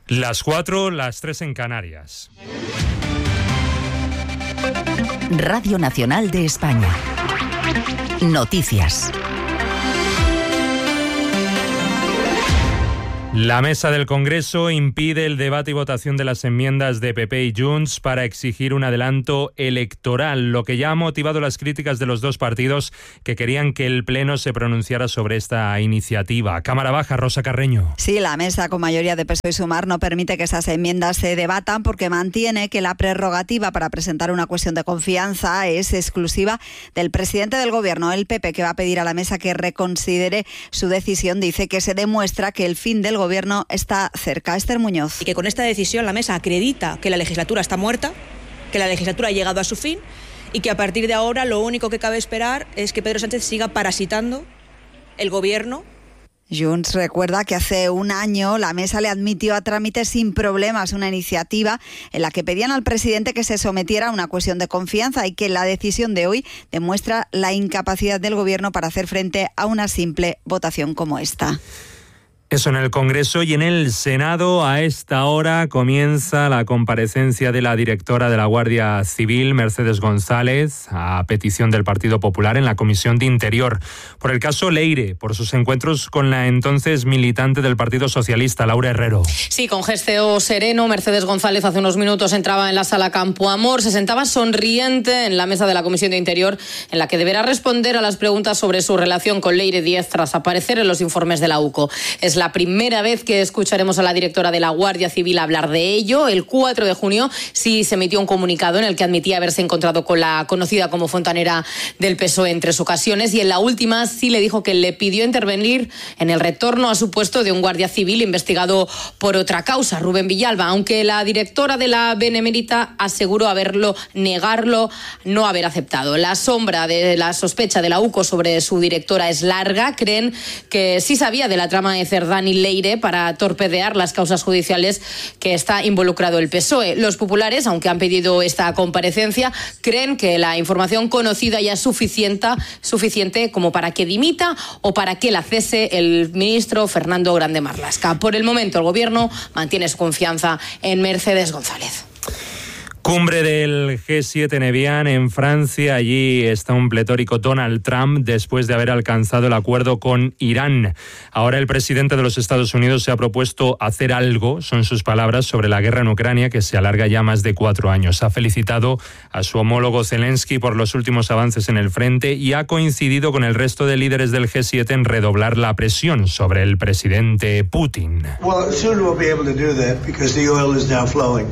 Las 4, las 3 en Canarias. Radio Nacional de España. Noticias. La mesa del Congreso impide el debate y votación de las enmiendas de PP y Junts para exigir un adelanto electoral, lo que ya ha motivado las críticas de los dos partidos que querían que el Pleno se pronunciara sobre esta iniciativa. Cámara Baja, Rosa Carreño. Sí, la mesa con mayoría de PSOE y Sumar no permite que esas enmiendas se debatan porque mantiene que la prerrogativa para presentar una cuestión de confianza es exclusiva del presidente del Gobierno. El PP, que va a pedir a la mesa que reconsidere su decisión, dice que se demuestra que el fin del Gobierno está cerca. Esther Muñoz. Y que con esta decisión la mesa acredita que la legislatura está muerta, que la legislatura ha llegado a su fin y que a partir de ahora lo único que cabe esperar es que Pedro Sánchez siga parasitando el Gobierno. Junts recuerda que hace un año la mesa le admitió a trámite sin problemas una iniciativa en la que pedían al presidente que se sometiera a una cuestión de confianza y que la decisión de hoy demuestra la incapacidad del Gobierno para hacer frente a una simple votación como esta. Eso en el Congreso. Y en el Senado, a esta hora, comienza la comparecencia de la directora de la Guardia Civil, Mercedes González, a petición del Partido Popular en la Comisión de Interior, por el caso Leire, por sus encuentros con la entonces militante del Partido Socialista, Laura Herrero. Sí, con gesto sereno, Mercedes González hace unos minutos entraba en la sala Campo Amor, se sentaba sonriente en la mesa de la Comisión de Interior, en la que deberá responder a las preguntas sobre su relación con Leire Díez tras aparecer en los informes de la UCO. Es la primera vez que escucharemos a la directora de la Guardia Civil hablar de ello. El 4 de junio sí se emitió un comunicado en el que admitía haberse encontrado con la conocida como fontanera del PSOE en 3 ocasiones, y en la última sí le dijo que le pidió intervenir en el retorno a su puesto de un guardia civil investigado por otra causa, Rubén Villalba, aunque la directora de la Benemérita aseguró negarlo, no haber aceptado. La sombra de la sospecha de la UCO sobre su directora es larga. Creen que sí sabía de la trama de Cerdán y Leire para torpedear las causas judiciales que está involucrado el PSOE. Los populares, aunque han pedido esta comparecencia, creen que la información conocida ya es suficiente como para que dimita o para que la cese el ministro Fernando Grande Marlaska. Por el momento, el Gobierno mantiene su confianza en Mercedes González. Cumbre del G7 en Evian, en Francia. Allí está un pletórico Donald Trump después de haber alcanzado el acuerdo con Irán. Ahora el presidente de los Estados Unidos se ha propuesto hacer algo, son sus palabras, sobre la guerra en Ucrania, que se alarga ya más de 4 años. Ha felicitado a su homólogo Zelensky por los últimos avances en el frente y ha coincidido con el resto de líderes del G7 en redoblar la presión sobre el presidente Putin. Well, soon we'll be able to do that because the oil is now flowing.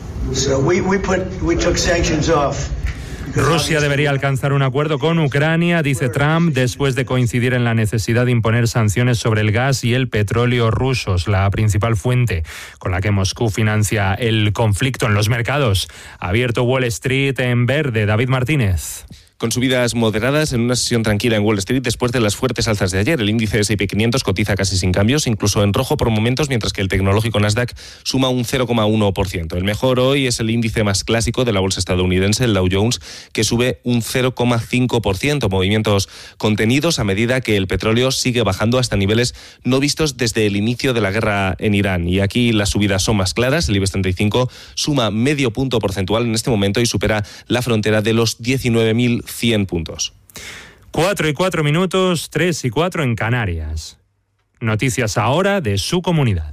So we took sanctions off. Rusia debería alcanzar un acuerdo con Ucrania, dice Trump, después de coincidir en la necesidad de imponer sanciones sobre el gas y el petróleo rusos, la principal fuente con la que Moscú financia el conflicto. En los mercados, ha abierto Wall Street en verde. David Martínez. Con subidas moderadas en una sesión tranquila en Wall Street después de las fuertes alzas de ayer. El índice S&P 500 cotiza casi sin cambios, incluso en rojo por momentos, mientras que el tecnológico Nasdaq suma un 0,1%. El mejor hoy es el índice más clásico de la bolsa estadounidense, el Dow Jones, que sube un 0,5%. Movimientos contenidos a medida que el petróleo sigue bajando hasta niveles no vistos desde el inicio de la guerra en Irán. Y aquí las subidas son más claras. El IBEX 35 suma medio punto porcentual en este momento y supera la frontera de los 19.100 puntos. 4 y 4 minutos, 3 y 4 en Canarias. Noticias ahora de su comunidad.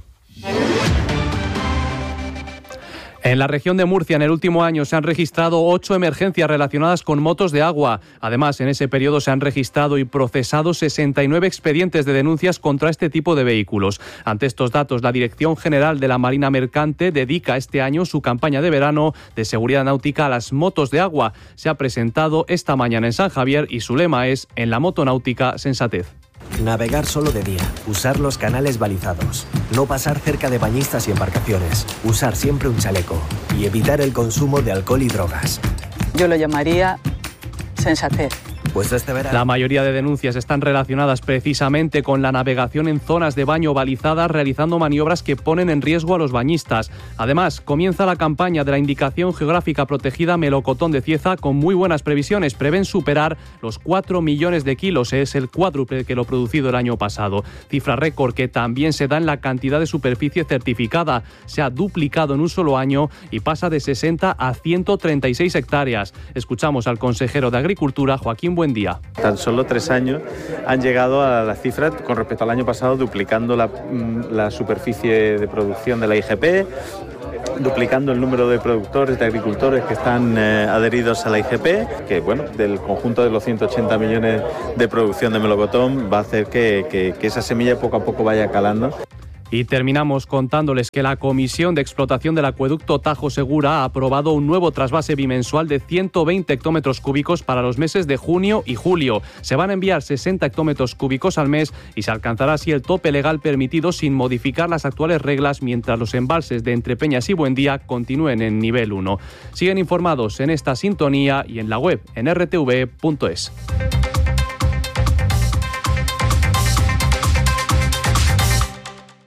En la región de Murcia, en el último año, se han registrado 8 emergencias relacionadas con motos de agua. Además, en ese periodo se han registrado y procesado 69 expedientes de denuncias contra este tipo de vehículos. Ante estos datos, la Dirección General de la Marina Mercante dedica este año su campaña de verano de seguridad náutica a las motos de agua. Se ha presentado esta mañana en San Javier y su lema es: en la motonáutica, sensatez. Navegar solo de día, usar los canales balizados, no pasar cerca de bañistas y embarcaciones, usar siempre un chaleco y evitar el consumo de alcohol y drogas. Yo lo llamaría sensatez. presupuesto este verano. La mayoría de denuncias están relacionadas precisamente con la navegación en zonas de baño balizadas, realizando maniobras que ponen en riesgo a los bañistas. Además, comienza la campaña de la Indicación Geográfica Protegida Melocotón de Cieza con muy buenas previsiones. Prevén superar los 4 millones de kilos, es el cuádruple que lo producido el año pasado. Cifra récord que también se da en la cantidad de superficie certificada. Se ha duplicado en un solo año y pasa de 60 a 136 hectáreas. Escuchamos al consejero de Agricultura, Joaquín Buendía. Tan solo 3 años han llegado a la cifra con respecto al año pasado, duplicando la superficie de producción de la IGP, duplicando el número de productores, de agricultores que están adheridos a la IGP, que bueno, del conjunto de los 180 millones de producción de melocotón va a hacer que esa semilla poco a poco vaya calando. Y terminamos contándoles que la Comisión de Explotación del Acueducto Tajo Segura ha aprobado un nuevo trasvase bimensual de 120 hectómetros cúbicos para los meses de junio y julio. Se van a enviar 60 hectómetros cúbicos al mes y se alcanzará así el tope legal permitido sin modificar las actuales reglas, mientras los embalses de Entrepeñas y Buendía continúen en nivel 1. Siguen informados en esta sintonía y en la web en rtv.es.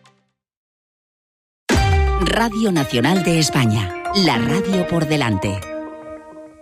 Radio Nacional de España, la radio por delante.